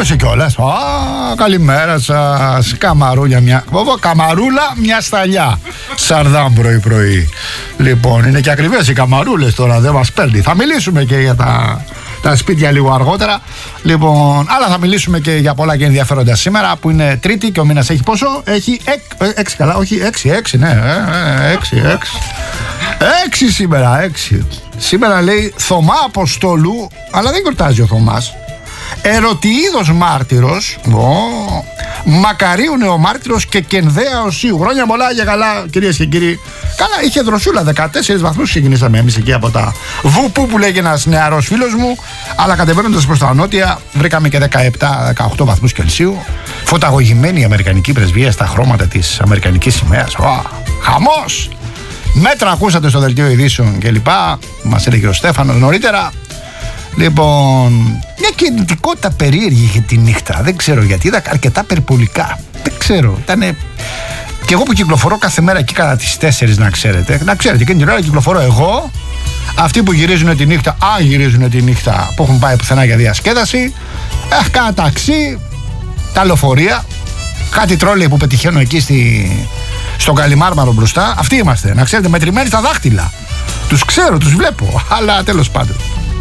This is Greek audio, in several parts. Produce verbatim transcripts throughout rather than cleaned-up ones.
Σήκωσε κιόλας. Α, καλημέρα σας. Καμαρούλια μια. Βόβο, καμαρούλα μια σταλιά. Σαρδάμ πρωί-πρωί. Λοιπόν, είναι και ακριβές οι καμαρούλες τώρα, δεν μας παίρνει. Θα μιλήσουμε και για τα, τα σπίτια λίγο αργότερα. Λοιπόν, αλλά θα μιλήσουμε και για πολλά και ενδιαφέροντα σήμερα που είναι Τρίτη και ο μήνας έχει πόσο? Έχει έξι, καλά, όχι έξι, έξι, ναι, έξι, έξι. Έξι σήμερα, έξι. Σήμερα λέει Θωμά Αποστόλου, αλλά δεν γιορτάζει ο Θωμάς. Ερωτιείδος μάρτυρος, oh, Μακαρίου νεομάρτυρος και Κενδέα Οσίου. Χρόνια πολλά για καλά, κυρίες και κύριοι. Καλά, είχε δροσούλα, δεκατέσσερις βαθμούς ξεκινήσαμε εμείς εκεί από τα Βουπού που λέγει ένας νεαρός φίλος μου. Αλλά κατεβαίνοντας προς τα νότια βρήκαμε και δεκαεπτά δεκαοκτώ βαθμούς Κελσίου. Φωταγωγημένη η Αμερικανική πρεσβεία στα χρώματα της Αμερικανικής σημαίας. Oh, χαμός! Μέτρα ακούσατε στο δελτίο ειδήσεων κλπ. Μας έλεγε ο Στέφανος νωρίτερα. Λοιπόν, μια κινητικότητα περίεργη είχε τη νύχτα. Δεν ξέρω γιατί, είδα αρκετά περιπολικά. Δεν ξέρω, ήτανε. Και εγώ που κυκλοφορώ κάθε μέρα εκεί κατά τις τέσσερις, να ξέρετε. Να ξέρετε, εκείνη την ώρα κυκλοφορώ εγώ. Αυτοί που γυρίζουν τη νύχτα, α, γυρίζουν τη νύχτα, που έχουν πάει πουθενά για διασκέδαση. Αχ, κάνα ταξί, τα λεωφορεία. Κάτι τρόλεϊ που πετυχαίνω εκεί στη... στον Καλιμάρμαρο μπροστά. Αυτοί είμαστε, να ξέρετε, μετρημένοι στα δάχτυλα. Τους ξέρω, τους βλέπω, αλλά τέλος πάντων.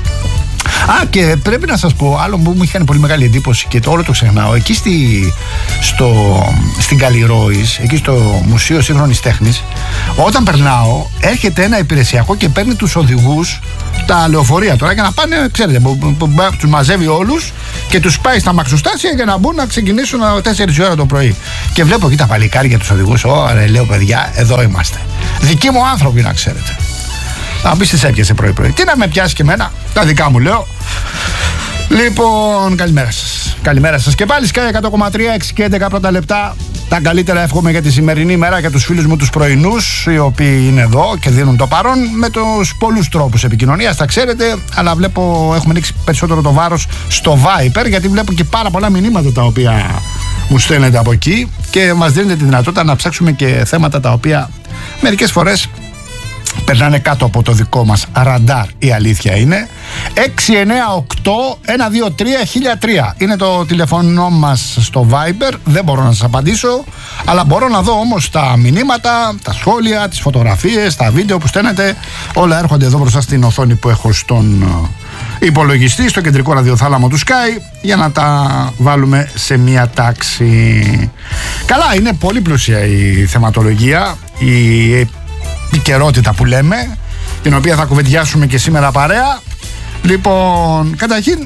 Α, και πρέπει να σας πω άλλο που μου είχε κάνει πολύ μεγάλη εντύπωση και το όλο το ξεχνάω. Εκεί στη, στο, στην Καλλιρόης, εκεί στο Μουσείο Σύγχρονης Τέχνης, όταν περνάω, έρχεται ένα υπηρεσιακό και παίρνει τους οδηγούς τα λεωφορεία τώρα για να πάνε, ξέρετε, τους μαζεύει όλους και τους πάει στα μαξοστάσια για να μπουν να ξεκινήσουν τέσσερις ώρα το πρωί. Και βλέπω εκεί τα παλικάρια τους οδηγούς. Ωραία, λέω παιδιά, εδώ είμαστε. Δικοί μου άνθρωποι, να ξέρετε. Να πεις τις έπιασε πρωί-πρωί. Τι να με πιάσει και εμένα, τα δικά μου λέω. Λοιπόν, καλημέρα σας. Καλημέρα σας και πάλι. Sky εκατό κόμμα τρία, έξι και έντεκα πρώτα λεπτά. Τα καλύτερα εύχομαι για τη σημερινή μέρα για τους φίλους μου τους πρωινούς, οι οποίοι είναι εδώ και δίνουν το παρόν με τους πολλούς τρόπους επικοινωνίας, τα ξέρετε. Αλλά βλέπω έχουμε ρίξει περισσότερο το βάρος στο Viper, γιατί βλέπω και πάρα πολλά μηνύματα τα οποία μου στέλνετε από εκεί και μας δίνετε τη δυνατότητα να ψάξουμε και θέματα τα οποία μερικές φορές περνάνε κάτω από το δικό μας ραντάρ, η αλήθεια είναι. Έξι εννιά οκτώ ένα δύο τρία χίλια τρία είναι το τηλεφωνό μας στο Viber. Δεν μπορώ να σας απαντήσω, αλλά μπορώ να δω όμως τα μηνύματα, τα σχόλια, τις φωτογραφίες, τα βίντεο που στέλνετε. Όλα έρχονται εδώ μπροστά στην οθόνη που έχω στον υπολογιστή, στο κεντρικό ραδιοθάλαμο του Sky, για να τα βάλουμε σε μία τάξη. Καλά, είναι πολύ πλούσια η θεματολογία, η επικαιρότητα που λέμε, την οποία θα κουβεντιάσουμε και σήμερα παρέα. Λοιπόν, καταρχήν,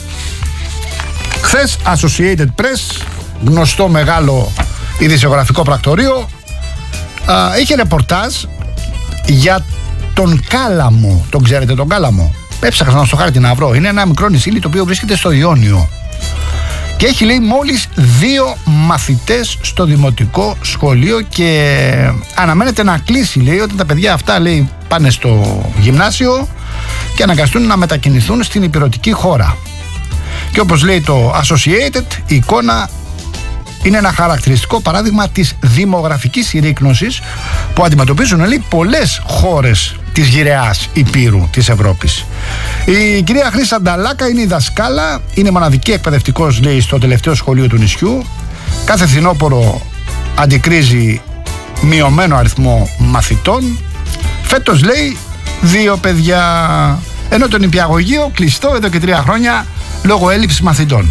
χθες Associated Press, γνωστό μεγάλο ειδησιογραφικό πρακτορείο, α, είχε ρεπορτάζ για τον Κάλαμο. Τον ξέρετε τον Κάλαμο? Έψαχνα στο χάρτη να βρω. Είναι ένα μικρό νησί το οποίο βρίσκεται στο Ιόνιο και έχει, λέει, μόλις δύο μαθητές στο δημοτικό σχολείο και αναμένεται να κλείσει, λέει, όταν τα παιδιά αυτά, λέει, πάνε στο γυμνάσιο και αναγκαστούν να μετακινηθούν στην υπηρετική χώρα. Και όπως λέει το Associated, η εικόνα είναι ένα χαρακτηριστικό παράδειγμα της δημογραφικής συρρίκνωσης που αντιμετωπίζουν, λέει, πολλές χώρες της γυραιάς υπήρου της Ευρώπης. Η κυρία Χρύσα Νταλάκα είναι η δασκάλα, είναι μοναδική εκπαιδευτικός, λέει, στο τελευταίο σχολείο του νησιού. Κάθε φθινόπωρο αντικρίζει μειωμένο αριθμό μαθητών. Φέτος, λέει, δύο παιδιά, ενώ το νηπιαγωγείο κλειστό εδώ και τρία χρόνια λόγω έλλειψης μαθητών.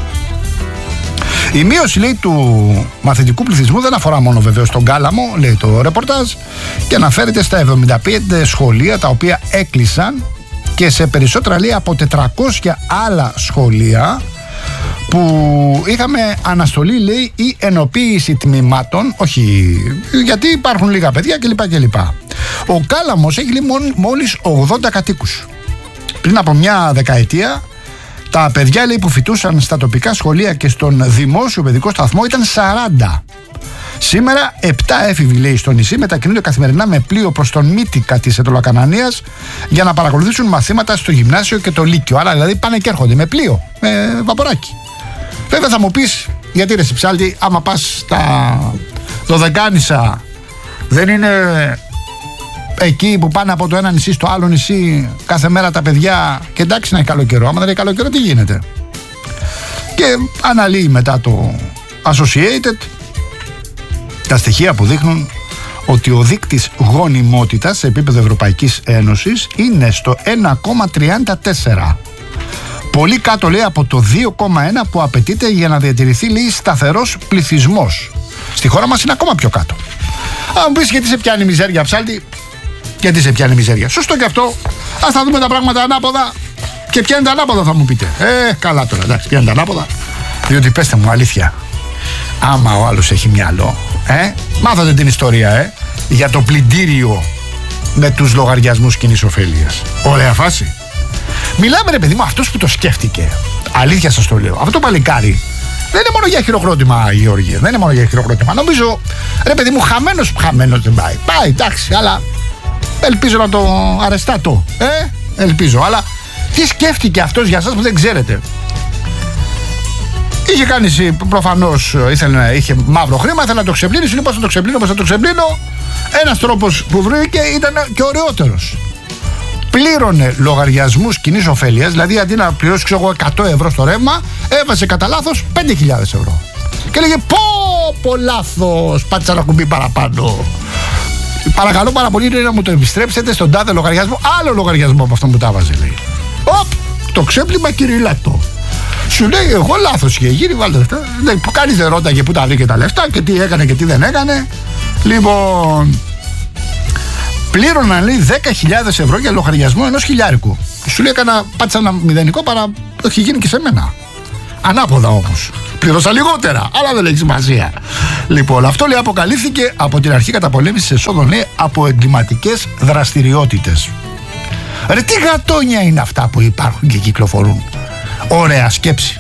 Η μείωση, λέει, του μαθητικού πληθυσμού δεν αφορά μόνο βεβαίως τον Κάλαμο, λέει το ρεπορτάζ, και αναφέρεται στα εβδομήντα πέντε σχολεία τα οποία έκλεισαν και σε περισσότερα, λέει, από τετρακόσια άλλα σχολεία που είχαμε αναστολή, λέει, ή ενοποίηση τμήματων, όχι γιατί υπάρχουν λίγα παιδιά κλπ. κλπ. Ο Κάλαμος έχει, λέει, μόλις ογδόντα κατοίκους. Πριν από μια δεκαετία τα παιδιά, λέει, που φοιτούσαν στα τοπικά σχολεία και στον δημόσιο παιδικό σταθμό ήταν σαράντα. Σήμερα επτά έφηβοι, λέει, στο νησί μετακινούνται καθημερινά με πλοίο προς τον Μύτικα της Ετωλοκανανίας για να παρακολουθήσουν μαθήματα στο γυμνάσιο και το λύκειο. Άρα δηλαδή πάνε και έρχονται με πλοίο, με βαποράκι. Βέβαια θα μου πεις, γιατί ρε Συψάλτη, άμα πας στα Δωδεκάνησα δεν είναι εκεί που πάνε από το ένα νησί στο άλλο νησί κάθε μέρα τα παιδιά, και εντάξει να έχει καλό καιρό, άμα δεν έχει καλό καιρό τι γίνεται? Και αναλύει μετά το Associated τα στοιχεία που δείχνουν ότι ο δείκτης γονιμότητας σε επίπεδο Ευρωπαϊκής Ένωσης είναι στο ένα κόμμα τριάντα τέσσερα. Πολύ κάτω, λέει, από το δύο κόμμα ένα που απαιτείται για να διατηρηθεί, λέει, σταθερός πληθυσμός. Στη χώρα μας είναι ακόμα πιο κάτω. Αν μου πεις γιατί σε πιάνει η μιζέρια, ψάλτη, γιατί σε πιάνει η μιζέρια. Σωστό και αυτό. Ας τα δούμε τα πράγματα ανάποδα. Και πιάνει τα ανάποδα, θα μου πείτε. Ε, καλά τώρα, εντάξει, πιάνει τα ανάποδα. Διότι πέστε μου αλήθεια, άμα ο άλλος έχει μυαλό, ε, μάθατε την ιστορία, ε, για το πλυντήριο με τους λογαριασμούς κοινής ωφέλειας. Ωραία φάση. Μιλάμε, ρε παιδί μου, αυτός που το σκέφτηκε. Αλήθεια σας το λέω. Αυτό το παλικάρι δεν είναι μόνο για χειροκρότημα, Γεώργια. Δεν είναι μόνο για χειροκρότημα. Νομίζω, ρε παιδί μου, χαμένος, χαμένος δεν πάει. Πάει, εντάξει, αλλά ελπίζω να το αρεστάτω. Ε, ελπίζω. Αλλά τι σκέφτηκε αυτός για σας που δεν ξέρετε. Είχε κάνει, προφανώς, ήθελε, είχε μαύρο χρήμα, ήθελε να το ξεπλύνει. Σου λέει πώς θα το ξεπλύνω, πώς θα το ξεπλύνω. Ένας τρόπος που βρήκε ήταν και ωραιότερος. Πλήρωνε λογαριασμούς κοινής ωφέλειας, δηλαδή αντί να πληρώσει, ξέρω εγώ, εκατό ευρώ στο ρεύμα, έβαζε κατά λάθος πέντε χιλιάδες ευρώ. Και έλεγε πω, πω λάθος, πάτησα ένα κουμπί παραπάνω. Παρακαλώ πάρα πολύ να μου το επιστρέψετε στον τάδε λογαριασμό, άλλο λογαριασμό από αυτό που τα έβαζε, λέει. Οπ, το ξέπλυμα κυριλάτο. Σου λέει, εγώ λάθος είχε γίνει, βάλτε λεφτά. Κανείς δεν ρώταγε πού τα βρήκε τα λεφτά και τι έκανε και τι δεν έκανε. Λοιπόν, πλήρωναν, λέει, δέκα χιλιάδες ευρώ για λογαριασμό ενός χιλιάρικου. Σου λέει, έκανα, πάτησα ένα μηδενικό παρά, έχει γίνει και σε μένα. Ανάποδα όμως. Πλήρωσα λιγότερα, αλλά δεν έχει σημασία. Λοιπόν, αυτό, λέει, αποκαλύφθηκε από την αρχή καταπολέμησης εσόδων, λέει, από εγκληματικές δραστηριότητες. Ρε, τι γατόνια είναι αυτά που υπάρχουν και κυκλοφορούν. Ωραία σκέψη.